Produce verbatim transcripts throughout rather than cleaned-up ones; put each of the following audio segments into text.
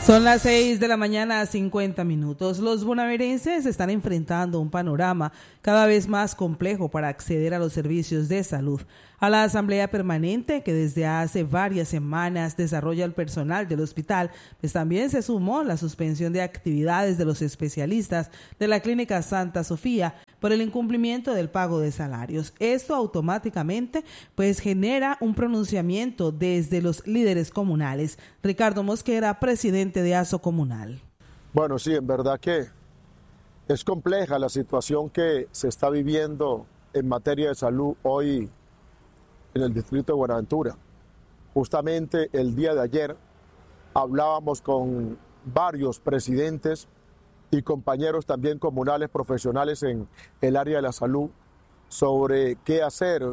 Son las seis de la mañana a cincuenta minutos. Los bonaerenses están enfrentando un panorama cada vez más complejo para acceder a los servicios de salud. A la Asamblea Permanente, que desde hace varias semanas desarrolla el personal del hospital, pues también se sumó la suspensión de actividades de los especialistas de la Clínica Santa Sofía por el incumplimiento del pago de salarios. Esto automáticamente pues genera un pronunciamiento desde los líderes comunales. Ricardo Mosquera, presidente de ASO Comunal. Bueno, sí, en verdad que es compleja la situación que se está viviendo en materia de salud hoy en el distrito de Buenaventura. Justamente el día de ayer hablábamos con varios presidentes y compañeros también comunales profesionales en el área de la salud sobre qué hacer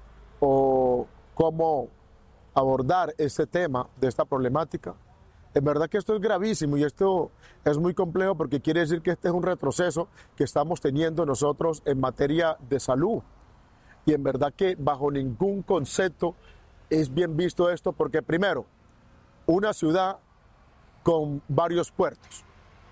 o cómo abordar este tema de esta problemática. En verdad que esto es gravísimo y esto es muy complejo porque quiere decir que este es un retroceso que estamos teniendo nosotros en materia de salud. Y en verdad que bajo ningún concepto es bien visto esto porque primero, una ciudad con varios puertos.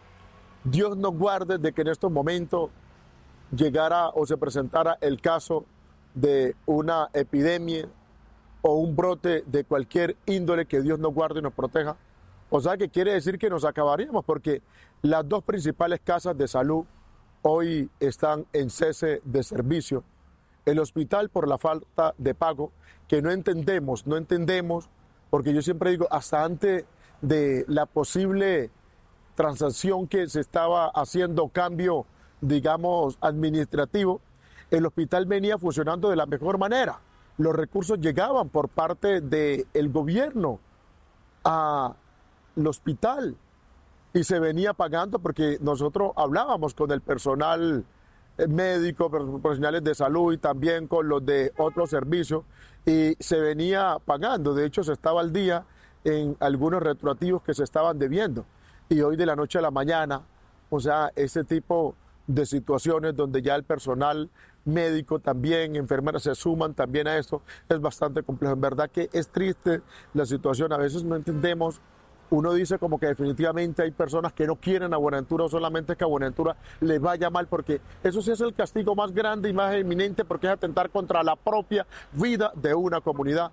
Dios nos guarde de que en estos momentos llegara o se presentara el caso de una epidemia o un brote de cualquier índole, que Dios nos guarde y nos proteja. O sea que quiere decir que nos acabaríamos porque las dos principales casas de salud hoy están en cese de servicio. El hospital por la falta de pago, que no entendemos, no entendemos, porque yo siempre digo, hasta antes de la posible transacción que se estaba haciendo, cambio, digamos, administrativo, el hospital venía funcionando de la mejor manera. Los recursos llegaban por parte del gobierno al hospital y se venía pagando porque nosotros hablábamos con el personal médico, profesionales de salud y también con los de otros servicios y se venía pagando. De hecho, se estaba al día en algunos retroactivos que se estaban debiendo. Y hoy de la noche a la mañana, o sea, ese tipo de situaciones donde ya el personal médico también, enfermeras se suman también a esto, es bastante complejo. En verdad que es triste la situación, a veces no entendemos. Uno dice como que definitivamente hay personas que no quieren a Buenaventura o solamente que a Buenaventura les vaya mal, porque eso sí es el castigo más grande y más eminente porque es atentar contra la propia vida de una comunidad.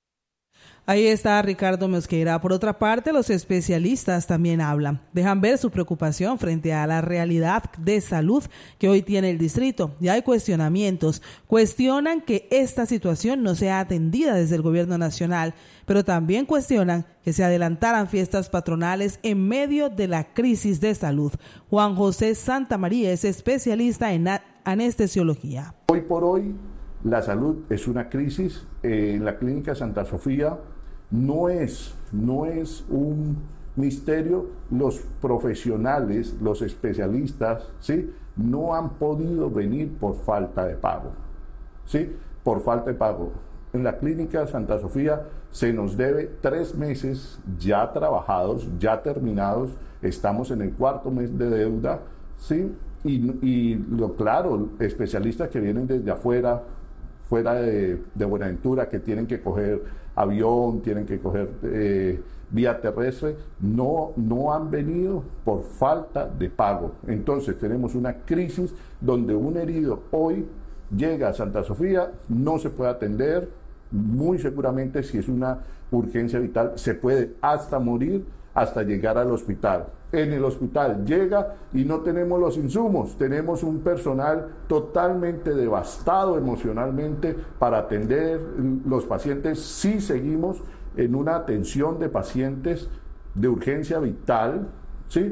Ahí está Ricardo Mosquera. Por otra parte, los especialistas también hablan. Dejan ver su preocupación frente a la realidad de salud que hoy tiene el distrito. Y hay cuestionamientos. Cuestionan que esta situación no sea atendida desde el gobierno nacional, pero también cuestionan que se adelantaran fiestas patronales en medio de la crisis de salud. Juan José Santamaría es especialista en anestesiología. Hoy por hoy, la salud es una crisis. Eh, en la Clínica Santa Sofía no es, no es un misterio. Los profesionales, los especialistas, ¿sí?, no han podido venir por falta de pago, ¿sí?, por falta de pago. En la Clínica Santa Sofía se nos debe tres meses ya trabajados, ya terminados. Estamos en el cuarto mes de deuda, ¿sí? Y, y lo claro, especialistas que vienen desde afuera, fuera de, de Buenaventura, que tienen que coger avión, tienen que coger eh, vía terrestre, no, no han venido por falta de pago. Entonces tenemos una crisis donde un herido hoy llega a Santa Sofía, no se puede atender, muy seguramente si es una urgencia vital se puede hasta morir, hasta llegar al hospital. En el hospital llega y no tenemos los insumos, tenemos un personal totalmente devastado emocionalmente para atender los pacientes. Sí seguimos en una atención de pacientes de urgencia vital, ¿sí?,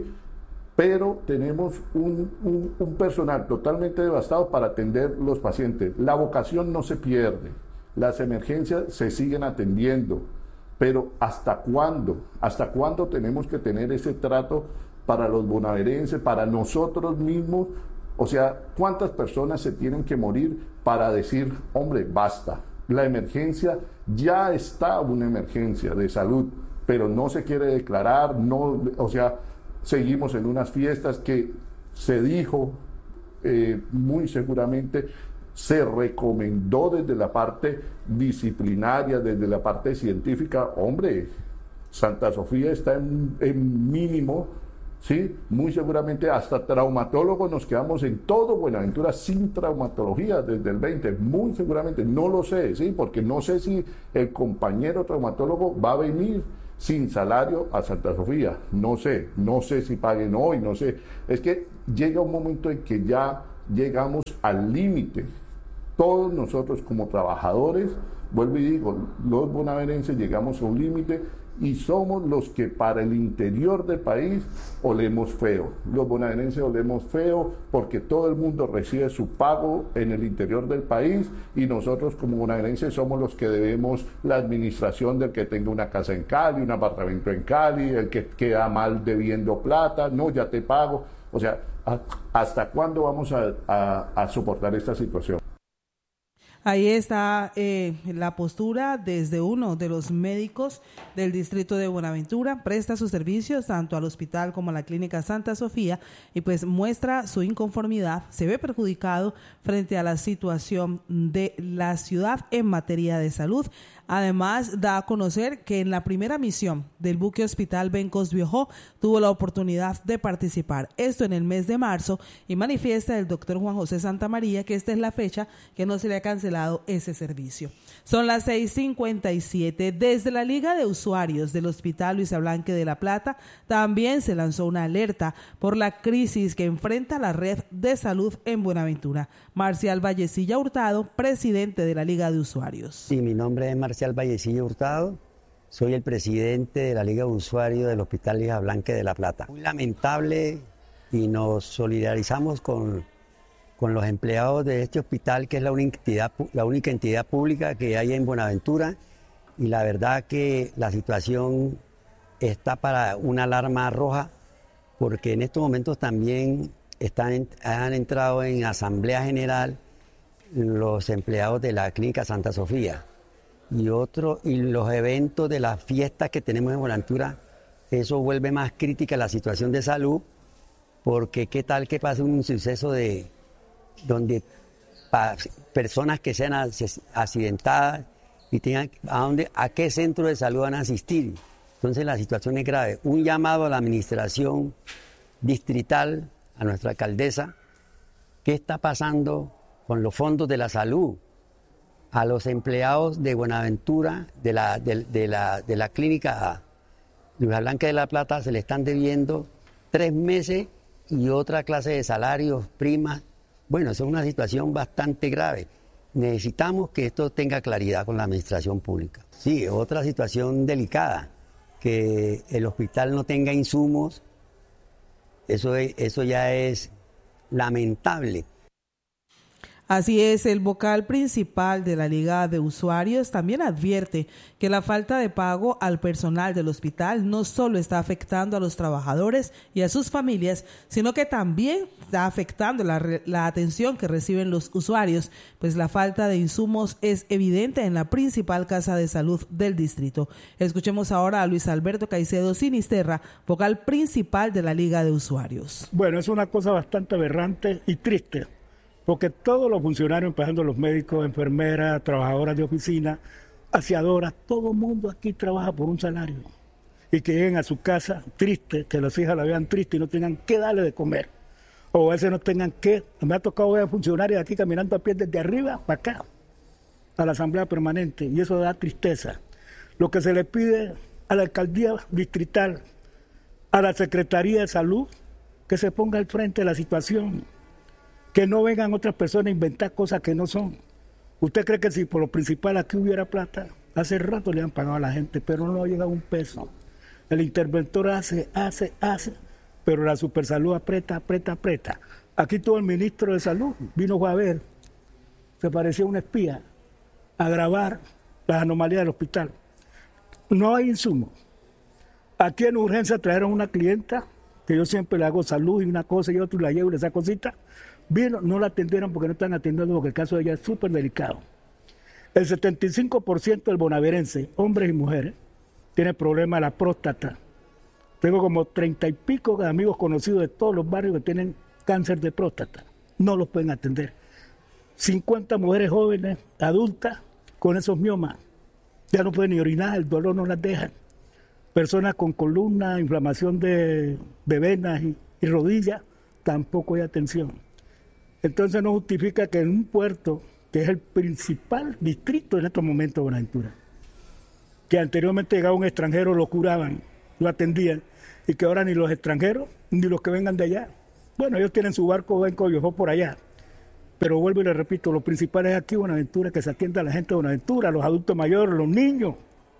pero tenemos un, un, un personal totalmente devastado para atender los pacientes. La vocación no se pierde, las emergencias se siguen atendiendo, pero ¿hasta cuándo? ¿Hasta cuándo tenemos que tener ese trato para los bonaerenses, para nosotros mismos? O sea, ¿cuántas personas se tienen que morir para decir, hombre, basta? La emergencia ya está, una emergencia de salud, pero no se quiere declarar, no, o sea, seguimos en unas fiestas que se dijo, eh, muy seguramente se recomendó desde la parte disciplinaria, desde la parte científica, hombre, Santa Sofía está en, en mínimo, ¿sí? Muy seguramente hasta traumatólogos nos quedamos en todo Buenaventura sin traumatología desde el veinte, muy seguramente, no lo sé, ¿sí? Porque no sé si el compañero traumatólogo va a venir sin salario a Santa Sofía, no sé, no sé si paguen hoy, no sé, es que llega un momento en que ya llegamos al límite, todos nosotros como trabajadores, vuelvo y digo, los bonaerenses llegamos a un límite y somos los que para el interior del país olemos feo. Los bonaerenses olemos feo porque todo el mundo recibe su pago en el interior del país y nosotros como bonaerenses somos los que debemos la administración del que tenga una casa en Cali, un apartamento en Cali, el que queda mal debiendo plata, no, ya te pago. O sea, ¿hasta cuándo vamos a, a, a soportar esta situación? Ahí está eh, la postura desde uno de los médicos del distrito de Buenaventura. Presta sus servicios tanto al hospital como a la clínica Santa Sofía y pues muestra su inconformidad. Se ve perjudicado frente a la situación de la ciudad en materia de salud. Además, da a conocer que en la primera misión del buque hospital Bencos Biojó tuvo la oportunidad de participar. Esto en el mes de marzo y manifiesta el doctor Juan José Santamaría que esta es la fecha que no se le ha cancelado ese servicio. Son las seis cincuenta y siete. Desde la Liga de Usuarios del Hospital Luisa Blanque de La Plata también se lanzó una alerta por la crisis que enfrenta la red de salud en Buenaventura. Marcial Vallecilla Hurtado, presidente de la Liga de Usuarios. Sí, mi nombre es Marcial Vallecilla Hurtado, soy el presidente de la Liga de Usuarios del Hospital Luisa Blanque de La Plata. Muy lamentable y nos solidarizamos con, con los empleados de este hospital, que es la única entidad, la única entidad pública que hay en Buenaventura, y la verdad que la situación está para una alarma roja, porque en estos momentos también están, han entrado en asamblea general los empleados de la clínica Santa Sofía y otros, y los eventos de las fiestas que tenemos en Buenaventura, eso vuelve más crítica la situación de salud, porque qué tal que pase un suceso de donde pa, personas que sean accidentadas y tengan a dónde, a qué centro de salud van a asistir. Entonces la situación es grave. Un llamado a la administración distrital, a nuestra alcaldesa, ¿qué está pasando con los fondos de la salud? A los empleados de Buenaventura, de la, de, de la, de la clínica Luisa Blanque de La Plata, se le están debiendo tres meses y otra clase de salarios, primas. Bueno, eso es una situación bastante grave. Necesitamos que esto tenga claridad con la administración pública. Sí, otra situación delicada, que el hospital no tenga insumos, eso, es, eso ya es lamentable. Así es, el vocal principal de la Liga de Usuarios también advierte que la falta de pago al personal del hospital no solo está afectando a los trabajadores y a sus familias, sino que también está afectando la, la atención que reciben los usuarios, pues la falta de insumos es evidente en la principal casa de salud del distrito. Escuchemos ahora a Luis Alberto Caicedo Sinisterra, vocal principal de la Liga de Usuarios. Bueno, es una cosa bastante aberrante y triste, porque todos los funcionarios, empezando los médicos, enfermeras, trabajadoras de oficina, aseadoras, todo el mundo aquí trabaja por un salario. Y que lleguen a su casa tristes, que las hijas la vean triste y no tengan qué darle de comer. O a veces no tengan qué. Me ha tocado ver a funcionarios aquí caminando a pie desde arriba para acá, a la asamblea permanente, y eso da tristeza. Lo que se le pide a la alcaldía distrital, a la Secretaría de Salud, que se ponga al frente de la situación. Que no vengan otras personas a inventar cosas que no son. ¿Usted cree que si por lo principal aquí hubiera plata? Hace rato le han pagado a la gente, pero no ha llegado un peso. El interventor hace, hace, hace, pero la Supersalud aprieta, aprieta, aprieta. Aquí todo el ministro de Salud vino a ver, se parecía un espía, a grabar las anomalías del hospital. No hay insumos. Aquí en urgencia trajeron una clienta, que yo siempre le hago salud y una cosa y otra, y la llevo y le saco cita. Vino, no la atendieron porque no están atendiendo, porque el caso de ella es súper delicado. El setenta y cinco por ciento del bonaerense, hombres y mujeres, tiene problemas de la próstata. Tengo como treinta y pico de amigos conocidos de todos los barrios que tienen cáncer de próstata. No los pueden atender. cincuenta mujeres jóvenes, adultas, con esos miomas. Ya no pueden ni orinar, el dolor no las deja. Personas con columna, inflamación de, de venas y, y rodillas, tampoco hay atención. Entonces no justifica que en un puerto, que es el principal distrito en estos momentos de Buenaventura, que anteriormente llegaba un extranjero, lo curaban, lo atendían, y que ahora ni los extranjeros, ni los que vengan de allá. Bueno, ellos tienen su barco, ven Coyojó por allá. Pero vuelvo y le repito, lo principal es aquí Buenaventura, que se atienda a la gente de Buenaventura, los adultos mayores, los niños,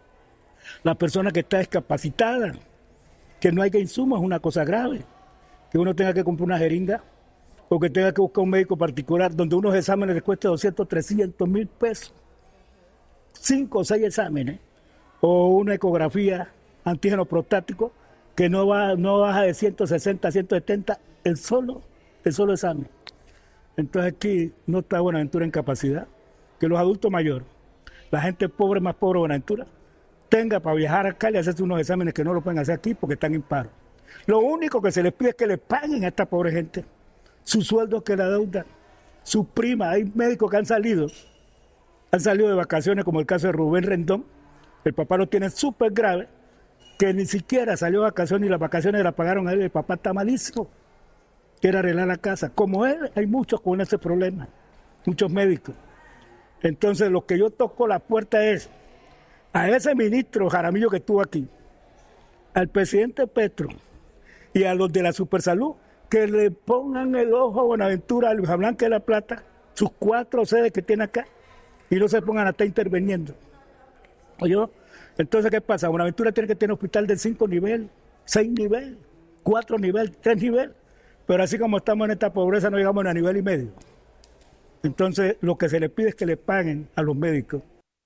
la persona que está discapacitada, que no haya insumos es una cosa grave, que uno tenga que comprar una jeringa o que tenga que buscar un médico particular donde unos exámenes les cueste doscientos, trescientos mil pesos, cinco o seis exámenes, o una ecografía antígeno prostático que no, va, no baja de ciento sesenta, ciento setenta el solo, el solo examen. Entonces aquí no está Buenaventura en capacidad, que los adultos mayores, la gente pobre, más pobre de Buenaventura, tenga para viajar acá y hacerse unos exámenes que no lo pueden hacer aquí porque están en paro. Lo único que se les pide es que les paguen a esta pobre gente sus sueldos que la deudan, sus primas. Hay médicos que han salido, han salido de vacaciones, como el caso de Rubén Rendón, el papá lo tiene súper grave, que ni siquiera salió de vacaciones y las vacaciones las pagaron a él, el papá está malísimo, quiere arreglar la casa. Como él, hay muchos con ese problema, muchos médicos. Entonces lo que yo toco la puerta es a ese ministro Jaramillo que estuvo aquí, al presidente Petro y a los de la Supersalud, que le pongan el ojo a Buenaventura, a Luis Blanca de la Plata, sus cuatro sedes que tiene acá, y no se pongan a estar interviniendo. ¿Oyó? Entonces, ¿qué pasa? Buenaventura tiene que tener hospital de cinco niveles, seis niveles, cuatro niveles, tres niveles, pero así como estamos en esta pobreza no llegamos a nivel y medio. Entonces, lo que se le pide es que le paguen a los médicos.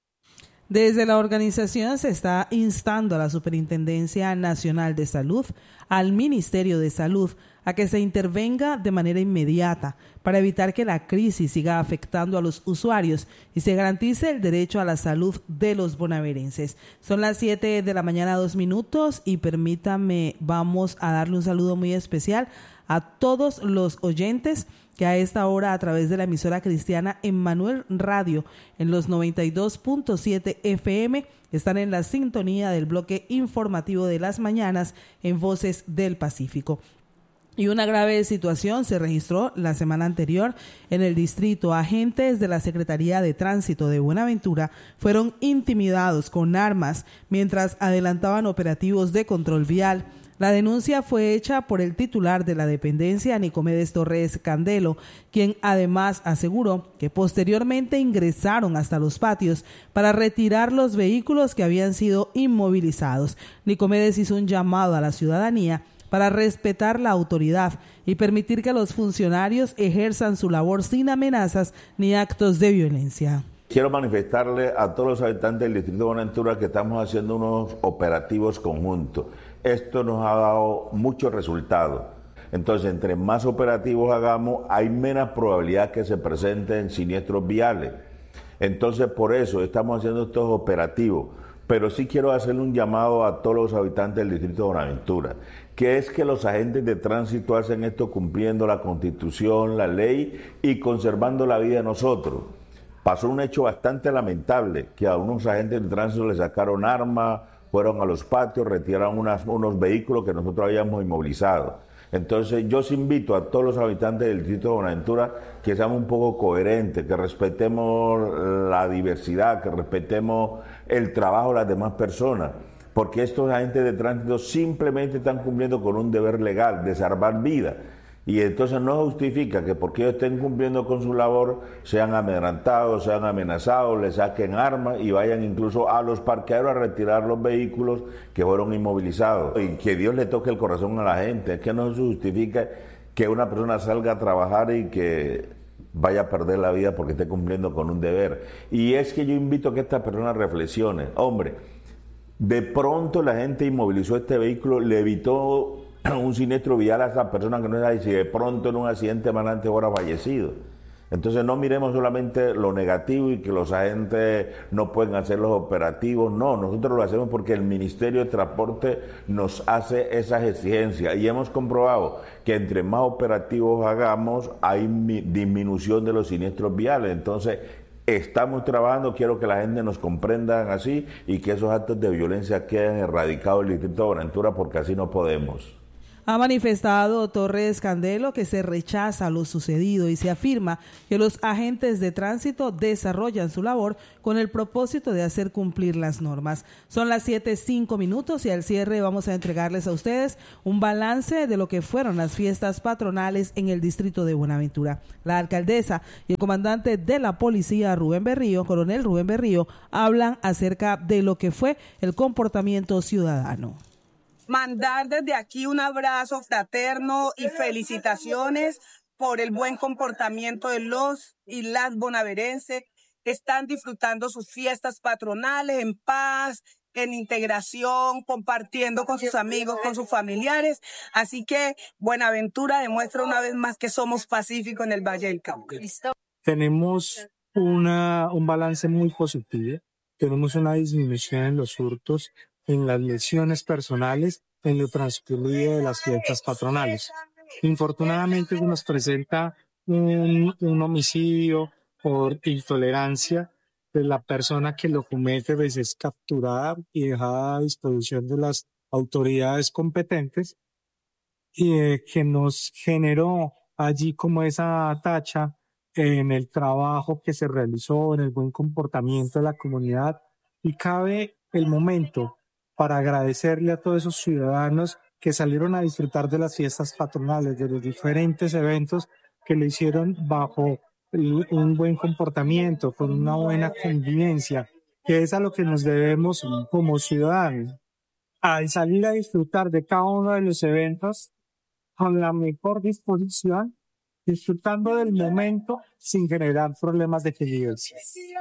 Desde la organización se está instando a la Superintendencia Nacional de Salud, al Ministerio de Salud, a que se intervenga de manera inmediata para evitar que la crisis siga afectando a los usuarios y se garantice el derecho a la salud de los bonaerenses. Son las siete de la mañana, dos minutos, y permítame, vamos a darle un saludo muy especial a todos los oyentes que a esta hora a través de la emisora cristiana Emmanuel Radio en los noventa y dos punto siete F M están en la sintonía del bloque informativo de las mañanas en Voces del Pacífico. Y una grave situación se registró la semana anterior en el distrito. Agentes de la Secretaría de Tránsito de Buenaventura fueron intimidados con armas mientras adelantaban operativos de control vial. La denuncia fue hecha por el titular de la dependencia, Nicomedes Torres Candelo, quien además aseguró que posteriormente ingresaron hasta los patios para retirar los vehículos que habían sido inmovilizados. Nicomedes hizo un llamado a la ciudadanía para respetar la autoridad y permitir que los funcionarios ejerzan su labor sin amenazas ni actos de violencia. Quiero manifestarle a todos los habitantes del distrito de Buenaventura que estamos haciendo unos operativos conjuntos. Esto nos ha dado muchos resultados. Entonces, entre más operativos hagamos, hay menos probabilidad que se presenten siniestros viales. Entonces, por eso estamos haciendo estos operativos. Pero sí quiero hacerle un llamado a todos los habitantes del distrito de Buenaventura, que es que los agentes de tránsito hacen esto cumpliendo la Constitución, la ley y conservando la vida de nosotros. Pasó un hecho bastante lamentable, que a unos agentes de tránsito les sacaron armas, fueron a los patios, retiraron unas, unos vehículos que nosotros habíamos inmovilizado. Entonces yo os invito a todos los habitantes del distrito de Buenaventura que seamos un poco coherentes, que respetemos la diversidad, que respetemos el trabajo de las demás personas, porque estos agentes de tránsito simplemente están cumpliendo con un deber legal de salvar vidas. Y entonces no justifica que porque ellos estén cumpliendo con su labor sean amedrentados, sean amenazados, les saquen armas y vayan incluso a los parqueaderos a retirar los vehículos que fueron inmovilizados. Y que Dios le toque el corazón a la gente. Es que no se justifica que una persona salga a trabajar y que vaya a perder la vida porque esté cumpliendo con un deber. Y es que yo invito a que esta persona reflexione. Hombre, de pronto la gente inmovilizó este vehículo, le evitó un siniestro vial a esa persona que no es, y si de pronto en un accidente más adelante ahora fallecido. Entonces no miremos solamente lo negativo y que los agentes no pueden hacer los operativos. No, nosotros lo hacemos porque el Ministerio de Transporte nos hace esas exigencias y hemos comprobado que entre más operativos hagamos hay disminución de los siniestros viales. Entonces Estamos trabajando, quiero que la gente nos comprenda así y que esos actos de violencia queden erradicados del distrito de Buenaventura, porque así no podemos. Ha manifestado Torres Candelo que se rechaza lo sucedido y se afirma que los agentes de tránsito desarrollan su labor con el propósito de hacer cumplir las normas. Son las siete cinco minutos y al cierre vamos a entregarles a ustedes un balance de lo que fueron las fiestas patronales en el distrito de Buenaventura. La alcaldesa y el comandante de la policía, Rubén Berrío, coronel Rubén Berrío, hablan acerca de lo que fue el comportamiento ciudadano. Mandar desde aquí un abrazo fraterno y felicitaciones por el buen comportamiento de los y las bonaverenses que están disfrutando sus fiestas patronales en paz, en integración, compartiendo con sus amigos, con sus familiares. Así que Buenaventura demuestra una vez más que somos pacíficos en el Valle del Cauca. Tenemos una, un balance muy positivo. Tenemos una disminución en los hurtos, en las lesiones personales, en lo transcurrido de las fiestas patronales. Infortunadamente se nos presenta un, un homicidio por intolerancia, pues la persona que lo comete pues, es capturada y dejada a disposición de las autoridades competentes, y eh, que nos generó allí como esa tacha en el trabajo que se realizó, en el buen comportamiento de la comunidad, y cabe el momento para agradecerle a todos esos ciudadanos que salieron a disfrutar de las fiestas patronales, de los diferentes eventos que lo hicieron bajo un buen comportamiento, con una buena convivencia, que es a lo que nos debemos como ciudadanos, al salir a disfrutar de cada uno de los eventos con la mejor disposición, disfrutando del momento sin generar problemas de convivencia.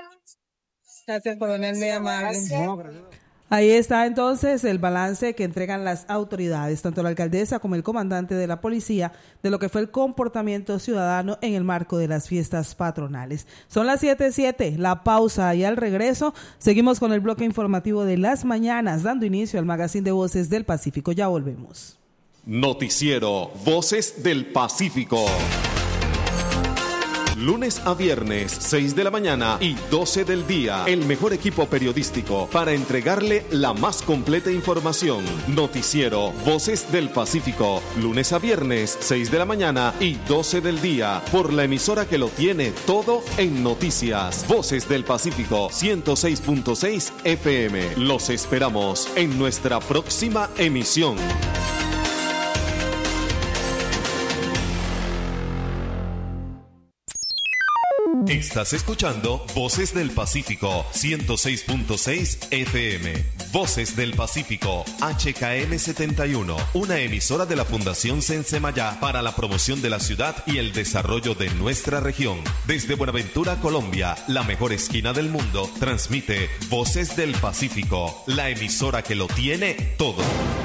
Gracias, coronel, muy amable. No, gracias. Ahí está entonces el balance que entregan las autoridades, tanto la alcaldesa como el comandante de la policía, de lo que fue el comportamiento ciudadano en el marco de las fiestas patronales. Son las siete siete, la pausa, y al regreso seguimos con el bloque informativo de las mañanas, dando inicio al magazine de Voces del Pacífico. Ya volvemos. Noticiero Voces del Pacífico. Lunes a viernes, seis de la mañana y doce del día. El mejor equipo periodístico para entregarle la más completa información. Noticiero Voces del Pacífico. Lunes a viernes, seis de la mañana y doce del día. Por la emisora que lo tiene todo en noticias. Voces del Pacífico, ciento seis punto seis F M. Los esperamos en nuestra próxima emisión. Estás escuchando Voces del Pacífico, ciento seis punto seis F M. Voces del Pacífico, H K M setenta y uno, una emisora de la Fundación Sensemayá para la promoción de la ciudad y el desarrollo de nuestra región. Desde Buenaventura, Colombia, la mejor esquina del mundo, transmite Voces del Pacífico, la emisora que lo tiene todo.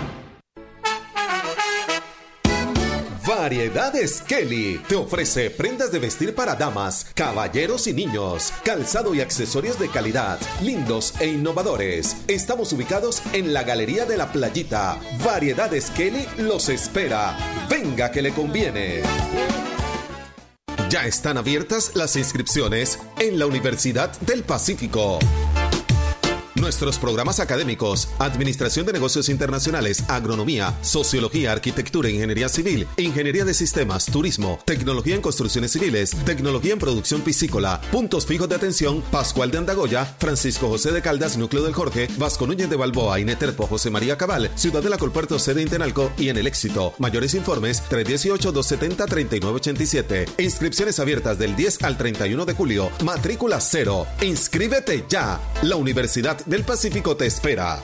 Variedades Kelly te ofrece prendas de vestir para damas, caballeros y niños, calzado y accesorios de calidad, lindos e innovadores. Estamos ubicados en la Galería de la Playita. Variedades Kelly los espera. Venga que le conviene. Ya están abiertas las inscripciones en la Universidad del Pacífico. Nuestros programas académicos: Administración de Negocios Internacionales, Agronomía, Sociología, Arquitectura, Ingeniería Civil, Ingeniería de Sistemas, Turismo, Tecnología en Construcciones Civiles, Tecnología en Producción Piscícola. Puntos fijos de atención: Pascual de Andagoya, Francisco José de Caldas, Núcleo del Jorge, Vasco Núñez de Balboa, Ineterpo, José María Cabal, Ciudad de la Colpuerto, sede Intenalco y en El Éxito. Mayores informes: tres uno ocho, dos siete cero, tres nueve ocho siete. Inscripciones abiertas del diez al treinta y uno de julio. Matrícula cero. Inscríbete ya. La Universidad del Pacífico te espera.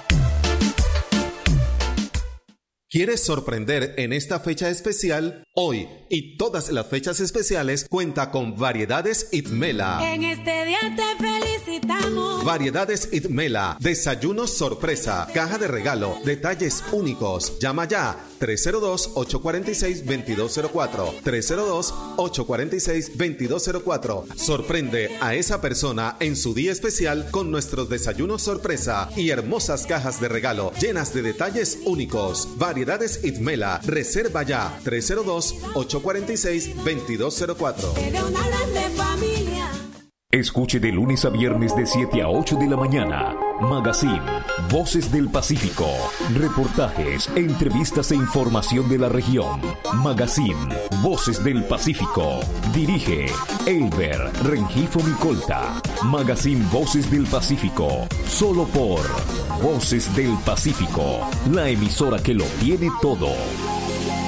¿Quieres sorprender en esta fecha especial? Hoy y todas las fechas especiales cuenta con Variedades Itmela. En este día te felicitamos. Variedades Itmela, desayunos sorpresa, caja de regalo, detalles únicos. Llama ya tres cero dos, ocho cuatro seis, dos dos cero cuatro, tres cero dos, ocho cuatro seis, dos dos cero cuatro. Sorprende a esa persona en su día especial con nuestros desayunos sorpresa y hermosas cajas de regalo llenas de detalles únicos. Variedades Itmela, reserva ya tres cero dos, ocho cuatro seis, dos dos cero cuatro. De una grande familia. Escuche de lunes a viernes de siete a ocho de la mañana. Magazine Voces del Pacífico. Reportajes, entrevistas e información de la región. Magazine Voces del Pacífico. Dirige Elber Rengifo Micolta. Magazine Voces del Pacífico. Solo por Voces del Pacífico. La emisora que lo tiene todo.